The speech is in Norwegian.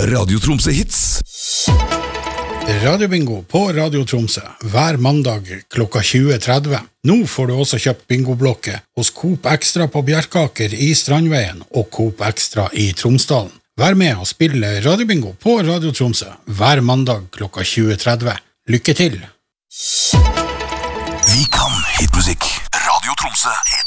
Radio Tromsø Hits. Radiobingo på Radio Tromsø hver mandag klokka 20:30. Nå får du også kjøpt bingoblokket hos Coop Extra på Bjerkaker i Strandveien og Coop Extra i Tromsdalen. Vær med og spille Radiobingo på Radio Tromsø hver mandag klokka 20:30. Lykke til! Vi kan hitmusikk. Radio Tromsø Hits.